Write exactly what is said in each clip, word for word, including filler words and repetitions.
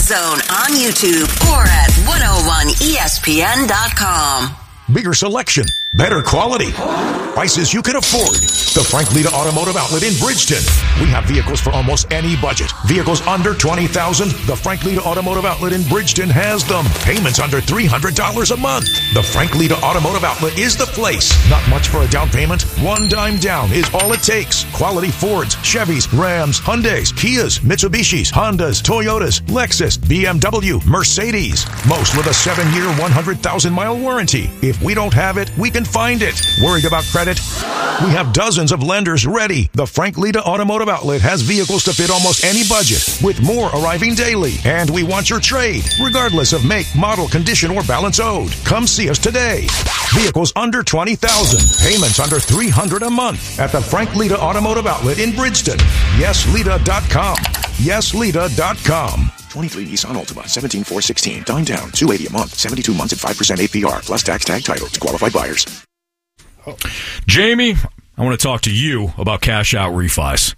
Zone on YouTube or at one oh one E S P N dot com. Bigger selection, better quality, prices you can afford. The Frank Lita Automotive Outlet in Bridgeton. We have vehicles for almost any budget. Vehicles under twenty thousand dollars. The Frank Lita Automotive Outlet in Bridgeton has them. Payments under three hundred dollars a month. The Frank Lita Automotive Outlet is the place. Not much for a down payment. One dime down is all it takes. Quality Fords, Chevys, Rams, Hyundais, Kias, Mitsubishis, Hondas, Toyotas, Lexus, B M W, Mercedes. Most with a seven-year, one hundred thousand mile warranty. If we don't have it, we can find it. Worried about credit? We have dozens of lenders ready. The Frank Lita Automotive Outlet has vehicles to fit almost any budget, with more arriving daily. And we want your trade, regardless of make, model, condition, or balance owed. Come see us today. Vehicles under twenty thousand dollars. Payments under three hundred dollars a month at the Frank Lita Automotive Outlet in Bridgeton. yes lita dot com. yes lita dot com. twenty-three Nissan Altima, seventeen four sixteen. Dime down, two hundred eighty dollars a month, seventy-two months at five percent A P R, plus tax tag title to qualified buyers. Oh. Jamie, I want to talk to you about cash out refis.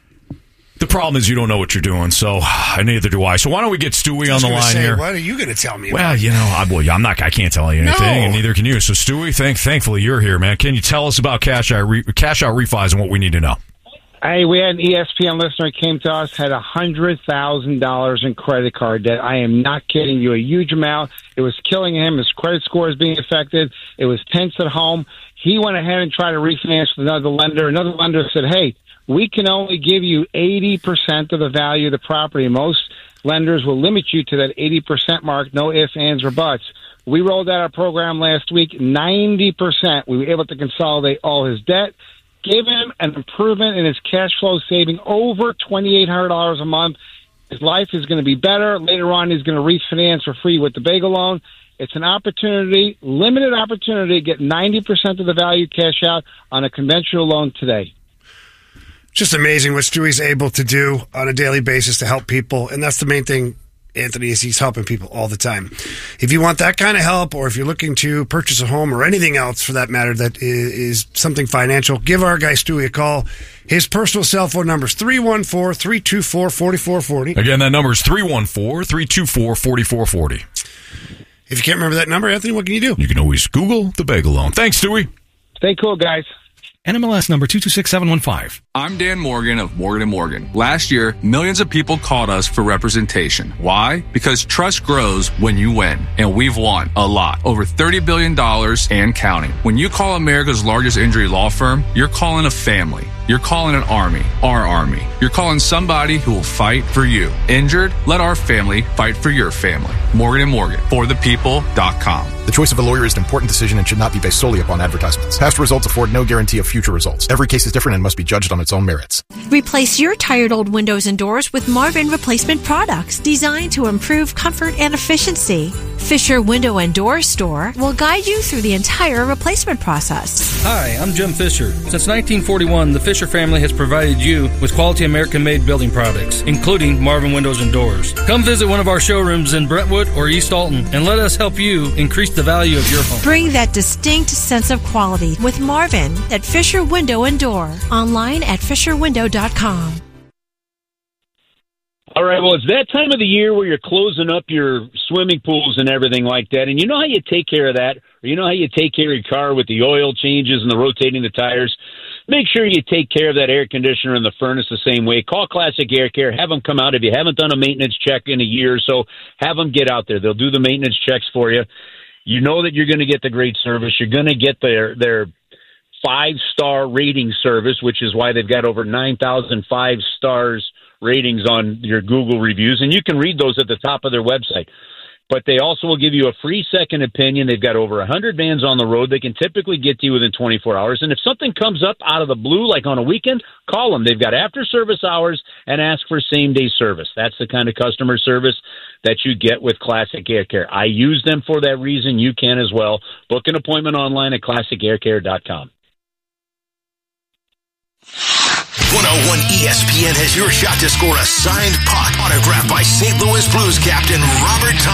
The problem is you don't know what you're doing, so neither do I. So why don't we get Stewie on the line say, here? What are you going to tell me about? Well, you know, I, well, I'm not. I can't tell you anything, No. and neither can you. So Stewie, thank, thankfully you're here, man. Can you tell us about cash out, re, cash out refis and what we need to know? Hey, we had an E S P N listener came to us, had one hundred thousand dollars in credit card debt. I am not kidding you, a huge amount. It was killing him. His credit score is being affected. It was tense at home. He went ahead and tried to refinance with another lender. Another lender said, hey, we can only give you eighty percent of the value of the property. Most lenders will limit you to that eighty percent mark, no ifs, ands, or buts. We rolled out our program last week, ninety percent. We were able to consolidate all his debt, give him an improvement in his cash flow, saving over twenty-eight hundred dollars a month. His life is going to be better. Later on, he's going to refinance for free with the Bagel loan. It's an opportunity, limited opportunity, to get ninety percent of the value cash out on a conventional loan today. Just amazing what Stewie's able to do on a daily basis to help people. And that's the main thing, Anthony, is he's helping people all the time. If you want that kind of help, or if you're looking to purchase a home or anything else for that matter that is, is something financial, give our guy Stewie a call. His personal cell phone number is three one four, three two four, four four four zero. Again, that number is three one four, three two four, four four four zero. If you can't remember that number, Anthony, what can you do? You can always Google the Bagel loan. Thanks, Stewie. Stay cool, guys. N M L S number two two six seven one five. I'm Dan Morgan of Morgan and Morgan. Last year, millions of people called us for representation. Why? Because trust grows when you win. And we've won a lot. Over thirty billion dollars and counting. When you call America's largest injury law firm, you're calling a family. You're calling an army. Our army. You're calling somebody who will fight for you. Injured? Let our family fight for your family. Morgan and Morgan. For the people dot com. The choice of a lawyer is an important decision and should not be based solely upon advertisements. Past results afford no guarantee of future results. Every case is different and must be judged on its own merits. Replace your tired old windows and doors with Marvin replacement products designed to improve comfort and efficiency. Fisher Window and Door Store will guide you through the entire replacement process. Hi, I'm Jim Fisher. Since nineteen forty-one, the Fisher family has provided you with quality American-made building products, including Marvin Windows and Doors. Come visit one of our showrooms in Brentwood or East Alton and let us help you increase the value of your home. Bring that distinct sense of quality with Marvin at Fisher Window and Door. Online at fisher window dot com. All right, well, it's that time of the year where you're closing up your swimming pools and everything like that. And you know how you take care of that? Or you know how you take care of your car with the oil changes and the rotating the tires? Make sure you take care of that air conditioner and the furnace the same way. Call Classic Air Care. Have them come out. If you haven't done a maintenance check in a year or so, have them get out there. They'll do the maintenance checks for you. You know that you're going to get the great service. You're going to get their their five-star rating service, which is why they've got over nine thousand five stars ratings on your Google reviews, and you can read those at the top of their website. But they also will give you a free second opinion. They've got over one hundred vans on the road. They can typically get to you within twenty-four hours. And if something comes up out of the blue, like on a weekend, call them. They've got after-service hours and ask for same-day service. That's the kind of customer service that you get with Classic Air Care. I use them for that reason. You can as well. Book an appointment online at classic air care dot com. one oh one E S P N has your shot to score a signed puck autographed by Saint Louis Blues captain Robert Thomas.